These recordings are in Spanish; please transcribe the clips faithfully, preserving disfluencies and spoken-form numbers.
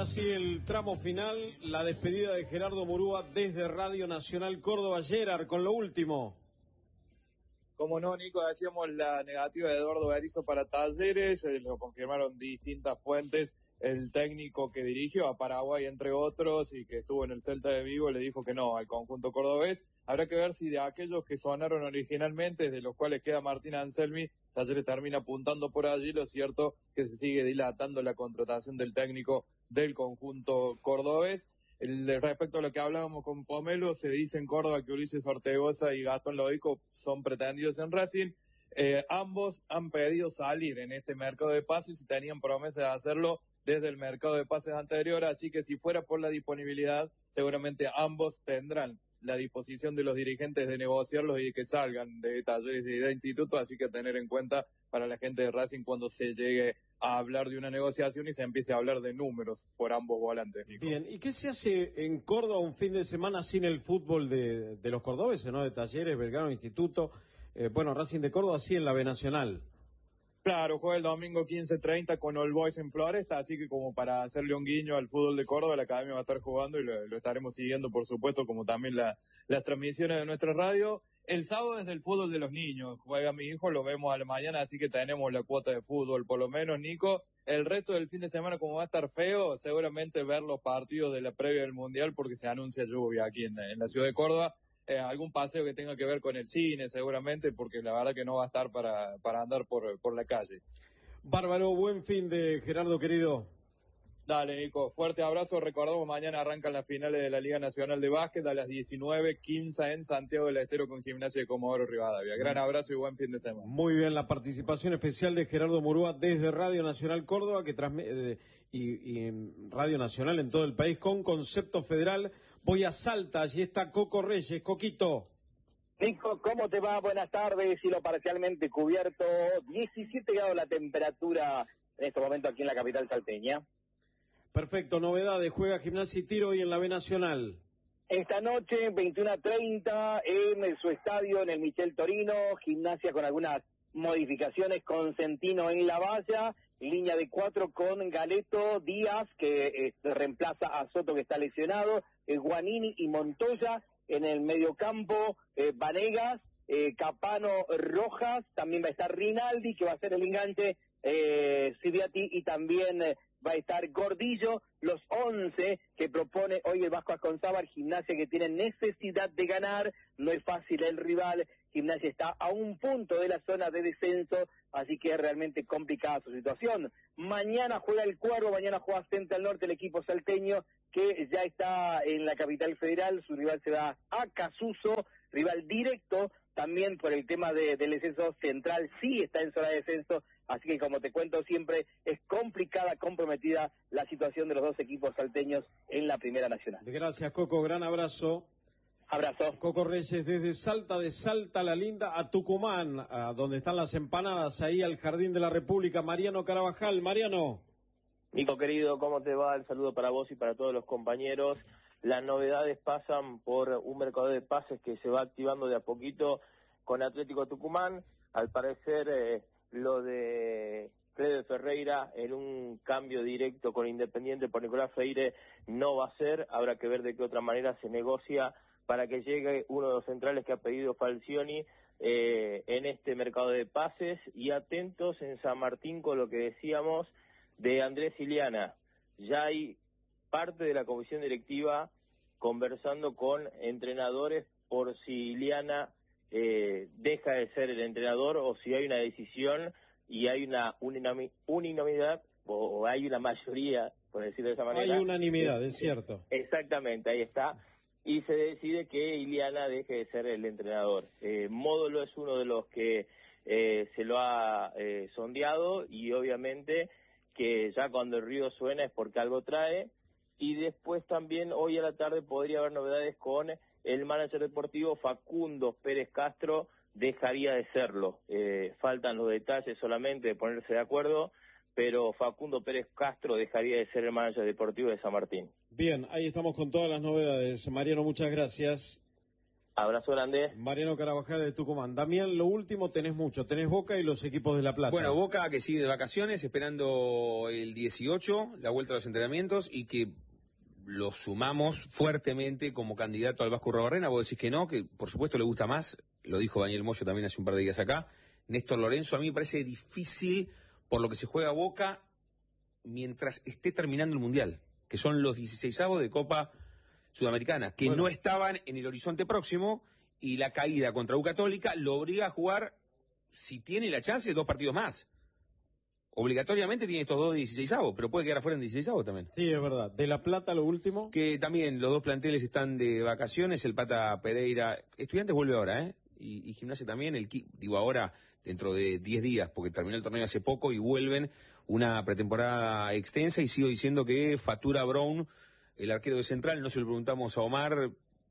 ahora sí el tramo final, la despedida de Gerardo Murúa desde Radio Nacional Córdoba. Gerard, con lo último. Como no, Nico, decíamos la negativa de Eduardo Berizzo para Talleres, eh, lo confirmaron distintas fuentes. El técnico que dirigió a Paraguay, entre otros, y que estuvo en el Celta de Vigo, le dijo que no al conjunto cordobés. Habrá que ver si de aquellos que sonaron originalmente, de los cuales queda Martín Anselmi, Talleres termina apuntando por allí. Lo cierto que se sigue dilatando la contratación del técnico del conjunto cordobés. El, respecto a lo que hablábamos con Pomelo, se dice en Córdoba que Ulises Ortegoza y Gastón Loico son pretendidos en Racing. Eh, ambos han pedido salir en este mercado de pases y tenían promesa de hacerlo desde el mercado de pases anterior, así que si fuera por la disponibilidad, seguramente ambos tendrán la disposición de los dirigentes de negociarlos y de que salgan de Talleres y de Instituto, así que tener en cuenta para la gente de Racing cuando se llegue a hablar de una negociación y se empiece a hablar de números por ambos volantes, Nico. Bien, ¿y qué se hace en Córdoba un fin de semana sin el fútbol de, de los cordobeses, ¿no? De Talleres, Belgrano, Instituto, eh, bueno, Racing de Córdoba sí en la B Nacional. Claro, juega el domingo quince treinta con All Boys en Floresta, así que como para hacerle un guiño al fútbol de Córdoba, la academia va a estar jugando y lo, lo estaremos siguiendo, por supuesto, como también la, las transmisiones de nuestra radio. El sábado es del fútbol de los niños, juega mi hijo, lo vemos a la mañana, así que tenemos la cuota de fútbol, por lo menos, Nico. El resto del fin de semana, como va a estar feo, seguramente ver los partidos de la previa del Mundial, porque se anuncia lluvia aquí en, en la ciudad de Córdoba. Eh, algún paseo que tenga que ver con el cine, seguramente, porque la verdad que no va a estar para, para andar por, por la calle. Bárbaro, buen fin de Gerardo, querido. Dale, Nico, fuerte abrazo. Recordamos, mañana arrancan las finales de la Liga Nacional de Básquet a las diecinueve quince en Santiago del Estero con Gimnasia de Comodoro Rivadavia. Gran abrazo y buen fin de semana. Muy bien, la participación especial de Gerardo Murúa desde Radio Nacional Córdoba que transmite, eh, y, y Radio Nacional en todo el país con concepto federal. Voy a Salta, allí está Coco Reyes. Coquito. Nico, ¿cómo te va? Buenas tardes, cielo parcialmente cubierto, diecisiete grados la temperatura en este momento aquí en la capital salteña. Perfecto, novedades, juega Gimnasia y Tiro hoy en la B Nacional. Esta noche, veintiuna treinta, en su estadio, en el Michel Torino, Gimnasia con algunas modificaciones, con Centino en la valla, línea de cuatro con Galeto, Díaz, que eh, reemplaza a Soto que está lesionado, eh, Guanini y Montoya, en el mediocampo, eh, Vanegas, eh, Capano, Rojas, también va a estar Rinaldi, que va a ser el enganche, eh, Siviati, y también eh, va a estar Gordillo, los once que propone hoy el Vasco Asconzábal. Gimnasia que tiene necesidad de ganar, no es fácil el rival, Gimnasia está a un punto de la zona de descenso, así que es realmente complicada su situación. Mañana juega el Cuervo, mañana juega Central Norte, el equipo salteño, que ya está en la capital federal. Su rival será Acasuso, rival directo, también por el tema de, del descenso. Central sí está en zona de descenso, así que como te cuento siempre, es complicada, comprometida la situación de los dos equipos salteños en la Primera Nacional. Gracias, Coco, gran abrazo. Abrazo. Coco Reyes desde Salta, de Salta la Linda a Tucumán, a donde están las empanadas, ahí al Jardín de la República. Mariano Carabajal. Mariano. Nico querido, ¿cómo te va? El saludo para vos y para todos los compañeros. Las novedades pasan por un mercado de pases que se va activando de a poquito con Atlético Tucumán. Al parecer, eh, lo de Cleber Ferreira en un cambio directo con Independiente por Nicolás Freire no va a ser. Habrá que ver de qué otra manera se negocia para que llegue uno de los centrales que ha pedido Falcioni eh, en este mercado de pases. Y atentos en San Martín con lo que decíamos de Andrés Iliana. Ya hay parte de la comisión directiva conversando con entrenadores por si Iliana eh, deja de ser el entrenador o si hay una decisión y hay una unanimidad o, o hay una mayoría, por decirlo de esa manera. Hay unanimidad, es cierto. Exactamente, ahí está. Y se decide que Iliana deje de ser el entrenador. Eh, Módulo es uno de los que eh, se lo ha eh, sondeado y obviamente que ya cuando el río suena es porque algo trae. Y después también hoy a la tarde podría haber novedades con el manager deportivo Facundo Pérez Castro, dejaría de serlo. Eh, faltan los detalles solamente de ponerse de acuerdo, pero Facundo Pérez Castro dejaría de ser el manager deportivo de San Martín. Bien, ahí estamos con todas las novedades. Mariano, muchas gracias. Abrazo grande. Mariano Carabajal de Tucumán. Damián, lo último, tenés mucho, tenés Boca y los equipos de La Plata. Bueno, Boca que sigue de vacaciones, esperando el dieciocho, la vuelta a los entrenamientos, y que lo sumamos fuertemente como candidato al Vasco Arruabarrena. Vos decís que no, que por supuesto le gusta más, lo dijo Daniel Moyo también hace un par de días acá. Néstor Lorenzo, a mí me parece difícil por lo que se juega Boca mientras esté terminando el Mundial, que son los dieciseisavos de Copa Sudamericana, que bueno, no estaban en el horizonte próximo, y la caída contra U Católica lo obliga a jugar, si tiene la chance, dos partidos más. Obligatoriamente tiene estos dos dieciseisavos, pero puede quedar afuera en dieciseisavos también. Sí, es verdad. De La Plata, lo último. Que también los dos planteles están de vacaciones, el Pata Pereira, Estudiantes vuelve ahora, ¿eh? Y, y Gimnasia también, el digo ahora, dentro de diez días, porque terminó el torneo hace poco y vuelven una pretemporada extensa, y sigo diciendo que Fatura Brown, el arquero de Central, no se lo preguntamos a Omar,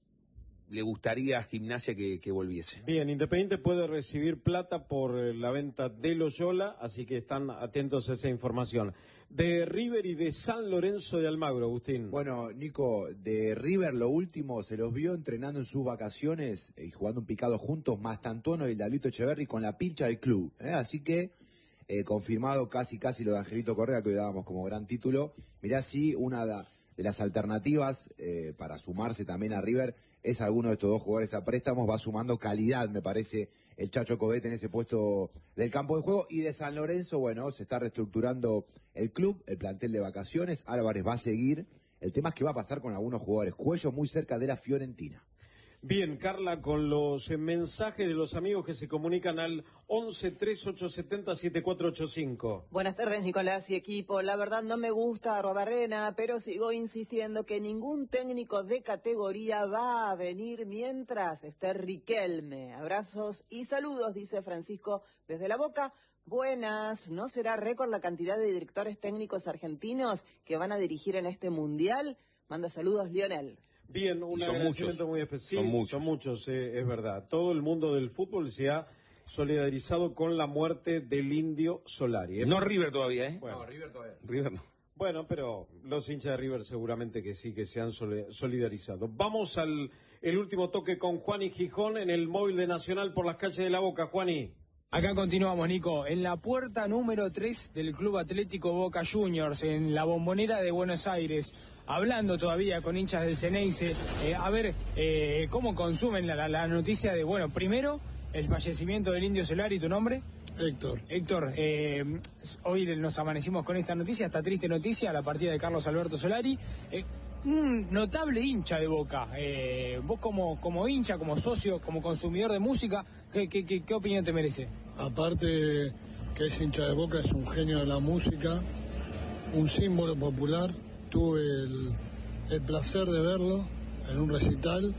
le gustaría a Gimnasia que, que volviese. Bien, Independiente puede recibir plata por la venta de Loyola, así que están atentos a esa información. De River y de San Lorenzo de Almagro, Agustín. Bueno, Nico, de River lo último, se los vio entrenando en sus vacaciones y jugando un picado juntos, Mastantuono y el Daluito Echeverri con la pincha del club, ¿eh? Así que eh, confirmado casi casi lo de Angelito Correa, que hoy dábamos como gran título. Mirá, sí, una da, de las alternativas eh, para sumarse también a River es alguno de estos dos jugadores a préstamos. Va sumando calidad, me parece, el Chacho Cobete en ese puesto del campo de juego. Y de San Lorenzo, bueno, se está reestructurando el club, el plantel de vacaciones. Álvarez va a seguir. El tema es que va a pasar con algunos jugadores. Cuello muy cerca de la Fiorentina. Bien, Carla, con los mensajes de los amigos que se comunican al once, tres ocho siete cero, siete cuatro ocho cinco. Buenas tardes, Nicolás y equipo. La verdad no me gusta Arruabarrena, pero sigo insistiendo que ningún técnico de categoría va a venir mientras esté Riquelme. Abrazos y saludos, dice Francisco desde La Boca. Buenas, ¿no será récord la cantidad de directores técnicos argentinos que van a dirigir en este mundial? Manda saludos, Lionel. Bien, un agradecimiento muy especial. Son muchos. Son muchos, eh, es verdad. Todo el mundo del fútbol se ha solidarizado con la muerte del Indio Solari. ¿eh? No River todavía, ¿eh? Bueno, no, River todavía. River no. Bueno, pero los hinchas de River seguramente que sí, que se han solidarizado. Vamos al el último toque con Juani Gijón en el móvil de Nacional por las calles de La Boca. Juani. Acá continuamos, Nico, en la puerta número tres del Club Atlético Boca Juniors, en la Bombonera de Buenos Aires, hablando todavía con hinchas del Ceneice, eh, a ver eh, cómo consumen la, la, la noticia de, bueno, primero, el fallecimiento del Indio Solari. ¿Tu nombre? Héctor. Héctor, eh, hoy nos amanecimos con esta noticia, esta triste noticia, la partida de Carlos Alberto Solari. Eh, un notable hincha de Boca. Eh, vos como, como hincha, como socio, como consumidor de música, ¿qué, qué, qué, qué opinión te merece? Aparte que es hincha de Boca, es un genio de la música, un símbolo popular. Tuve el, el placer de verlo en un recital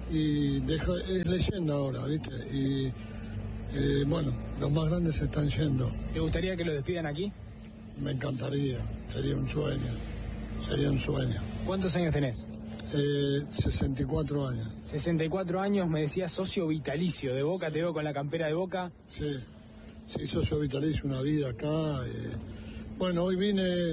y deja, es leyenda ahora, ¿viste? Y eh, bueno, los más grandes se están yendo. ¿Te gustaría que lo despidan aquí? Me encantaría, sería un sueño, sería un sueño. ¿Cuántos años tenés? Eh, sesenta y cuatro años. sesenta y cuatro años, me decías socio vitalicio de Boca, te veo con la campera de Boca. Sí, sí, socio vitalicio, una vida acá. Eh. Bueno, hoy vine,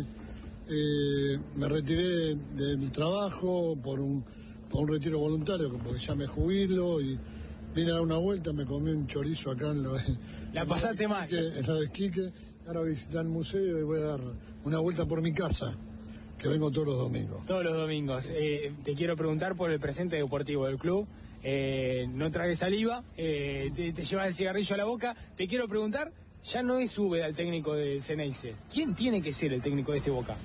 eh, me retiré del trabajo por un, por un retiro voluntario, porque ya me jubilo y vine a dar una vuelta, me comí un chorizo acá en la de... La pasaste mal. En la de Esquique, ahora voy a visitar el museo y voy a dar una vuelta por mi casa. Que vengo todos los domingos. Todos los domingos. Eh, te quiero preguntar por el presente deportivo del club. Eh, no traes saliva, eh, te, te llevas el cigarrillo a la boca. Te quiero preguntar, ya no es Úbeda el técnico del Ceneice. ¿Quién tiene que ser el técnico de este Boca?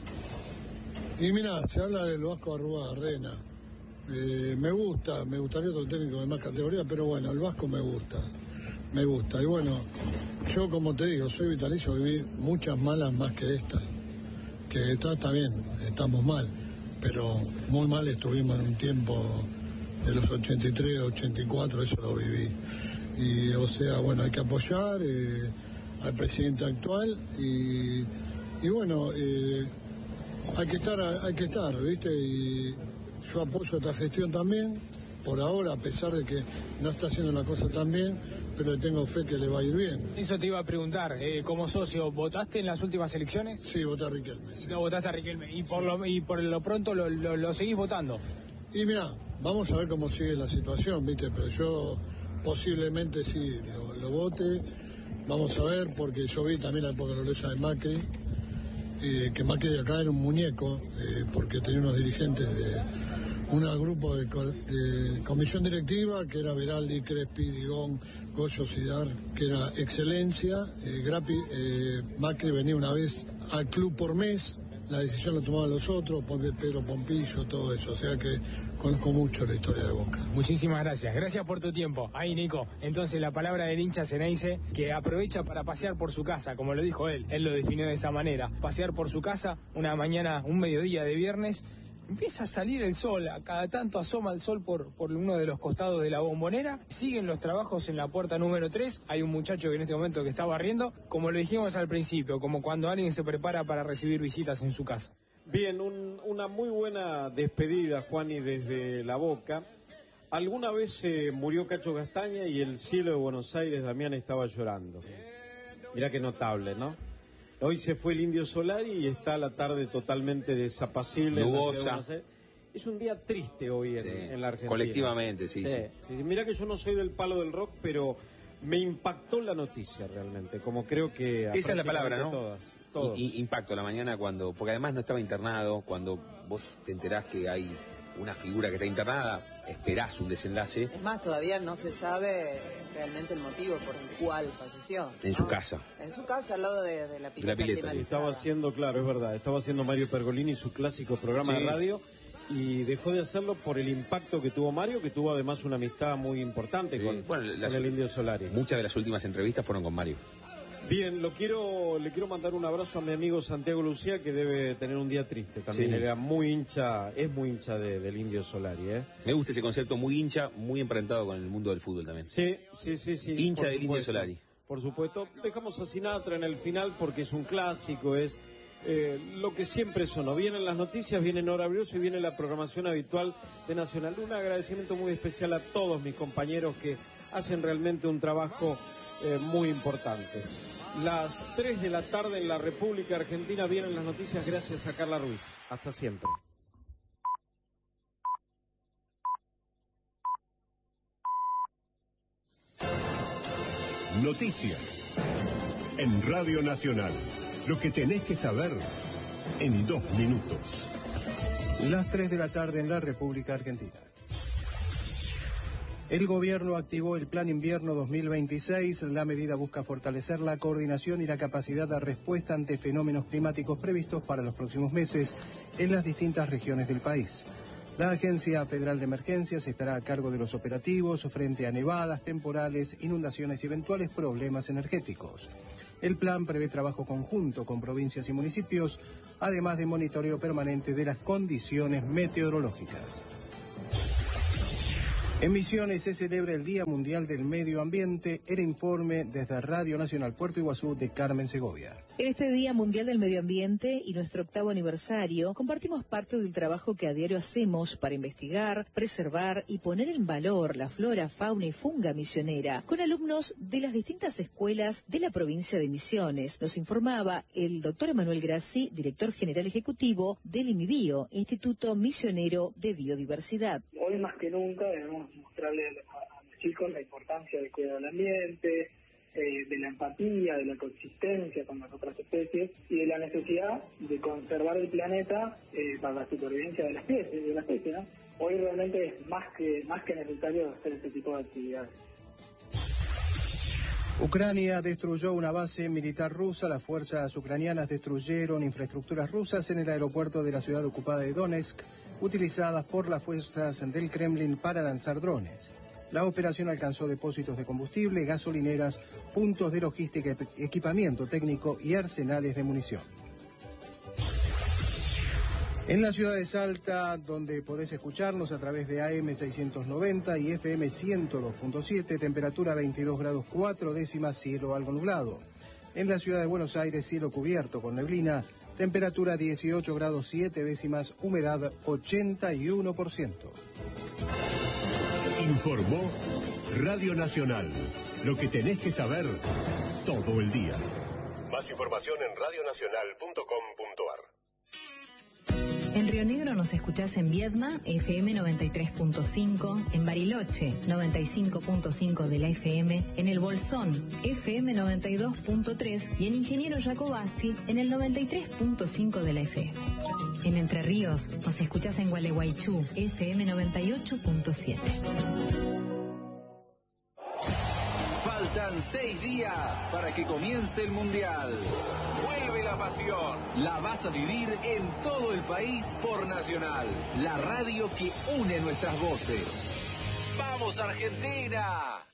Y mira, se habla del Vasco Arruabarrena. Eh, me gusta, me gustaría otro técnico de más categoría, pero bueno, el Vasco me gusta. Me gusta. Y bueno, yo como te digo, soy vitalicio, viví muchas malas más que esta. Que está, está bien, estamos mal, pero muy mal estuvimos en un tiempo de los ochenta y tres, ochenta y cuatro, eso lo viví. Y o sea, bueno, hay que apoyar eh, al presidente actual y, y bueno, eh, hay que estar, hay que estar, ¿viste? Y yo apoyo esta gestión también, por ahora, a pesar de que no está haciendo la cosa tan bien, pero tengo fe que le va a ir bien. Eso te iba a preguntar, eh, como socio, ¿votaste en las últimas elecciones? Sí, voté a Riquelme. Sí. No, votaste a Riquelme, y por lo, y por lo pronto lo, lo, lo seguís votando. Y mira, vamos a ver cómo sigue la situación, ¿viste? Pero yo posiblemente sí lo, lo vote. Vamos a ver, porque yo vi también la época gloriosa de Macri, eh, que Macri acá era un muñeco, eh, porque tenía unos dirigentes de un grupo de, de comisión directiva, que era Veraldi, Crespi, Digón, Goyo, Sidar, que era excelencia. Eh, Grapi, eh, Macri venía una vez al club por mes, la decisión la tomaban los otros, Pedro Pompillo, todo eso, o sea que conozco mucho la historia de Boca. Muchísimas gracias, gracias por tu tiempo. Ahí, Nico, entonces la palabra del hincha Ceneice, que aprovecha para pasear por su casa, como lo dijo él, él lo definió de esa manera, pasear por su casa una mañana, un mediodía de viernes. Empieza a salir el sol, a cada tanto asoma el sol por, por uno de los costados de la Bombonera, siguen los trabajos en la puerta número tres, hay un muchacho que en este momento que está barriendo, como lo dijimos al principio, como cuando alguien se prepara para recibir visitas en su casa. Bien, un, una muy buena despedida, Juani, desde La Boca. Alguna vez eh, murió Cacho Castaña y el cielo de Buenos Aires, Damián, estaba llorando. Mirá qué notable, ¿no? Hoy se fue el Indio Solari y está la tarde totalmente desapacible. Nubosa. Es un día triste hoy en, sí, en la Argentina. Colectivamente, sí, sí. sí. sí. Mira que yo no soy del palo del rock, pero me impactó la noticia realmente, como creo que... Esa es la palabra, ¿no? Todas, todos. I, impacto la mañana cuando... Porque además no estaba internado, cuando vos te enterás que hay una figura que está internada, esperás un desenlace. Es más, todavía no se sabe realmente el motivo por el cual falleció. En ¿no? su casa. En su casa, al lado de, de la pileta. La pileta. Estaba haciendo, claro, es verdad, estaba haciendo Mario Pergolini su clásico programa sí. de radio y dejó de hacerlo por el impacto que tuvo Mario, que tuvo además una amistad muy importante sí. con, bueno, las, con el Indio Solari. Muchas de las últimas entrevistas fueron con Mario. Bien, lo quiero, le quiero mandar un abrazo a mi amigo Santiago Lucía, que debe tener un día triste también. Sí. Era muy hincha, es muy hincha de, del Indio Solari, ¿eh? Me gusta ese concepto, muy hincha, muy emparentado con el mundo del fútbol también. Sí, sí, sí, sí. Hincha del Indio Solari. Por supuesto. Dejamos a Sinatra en el final porque es un clásico, es eh, lo que siempre sonó. Vienen las noticias, viene Nora Brioso y viene la programación habitual de Nacional. Un agradecimiento muy especial a todos mis compañeros que hacen realmente un trabajo eh, muy importante. Las tres de la tarde en la República Argentina vienen las noticias gracias a Carla Ruiz. Hasta siempre. Noticias en Radio Nacional. Lo que tenés que saber en dos minutos. Las tres de la tarde en la República Argentina. El gobierno activó el Plan Invierno dos mil veintiséis. La medida busca fortalecer la coordinación y la capacidad de respuesta ante fenómenos climáticos previstos para los próximos meses en las distintas regiones del país. La Agencia Federal de Emergencias estará a cargo de los operativos frente a nevadas, temporales, inundaciones y eventuales problemas energéticos. El plan prevé trabajo conjunto con provincias y municipios, además de monitoreo permanente de las condiciones meteorológicas. En Misiones se celebra el Día Mundial del Medio Ambiente. El informe desde Radio Nacional Puerto Iguazú de Carmen Segovia. En este Día Mundial del Medio Ambiente y nuestro octavo aniversario, compartimos parte del trabajo que a diario hacemos para investigar, preservar y poner en valor la flora, fauna y funga misionera, con alumnos de las distintas escuelas de la provincia de Misiones. Nos informaba el doctor Emanuel Grassi, director general ejecutivo del IMIBio, Instituto Misionero de Biodiversidad. Hoy más que nunca debemos mostrarle a los chicos la importancia del cuidado del ambiente, Eh, de la empatía, de la coexistencia con las otras especies y de la necesidad de conservar el planeta eh, para la supervivencia de la especie, de la especie, ¿no? Hoy realmente es más que más que necesario hacer este tipo de actividades. Ucrania destruyó una base militar rusa. Las fuerzas ucranianas destruyeron infraestructuras rusas en el aeropuerto de la ciudad ocupada de Donetsk, utilizadas por las fuerzas del Kremlin para lanzar drones. La operación alcanzó depósitos de combustible, gasolineras, puntos de logística, equipamiento técnico y arsenales de munición. En la ciudad de Salta, donde podés escucharnos a través de A M seiscientos noventa y F M ciento dos punto siete, temperatura veintidós grados cuatro décimas, cielo algo nublado. En la ciudad de Buenos Aires, cielo cubierto con neblina, temperatura dieciocho grados siete décimas, humedad ochenta y uno por ciento. Informó Radio Nacional. Lo que tenés que saber todo el día. Más información en radio nacional punto com punto a r. En Río Negro nos escuchás en Viedma, F M noventa y tres punto cinco, en Bariloche, noventa y cinco punto cinco de la F M, en El Bolsón, F M noventa y dos punto tres y en Ingeniero Jacobasi, en el noventa y tres punto cinco de la F M. En Entre Ríos nos escuchás en Gualeguaychú, F M noventa y ocho punto siete. Faltan seis días para que comience el Mundial. Vuelve la pasión. La vas a vivir en todo el país por Nacional, la radio que une nuestras voces. ¡Vamos, Argentina!